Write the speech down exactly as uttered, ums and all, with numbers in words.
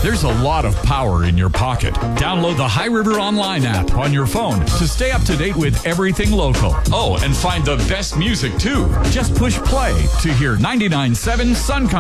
There's a lot of power in your pocket. Download the High River Online app on your phone to stay up to date with everything local. Oh, and find the best music, too. Just push play to hear ninety-nine point seven Sun Country.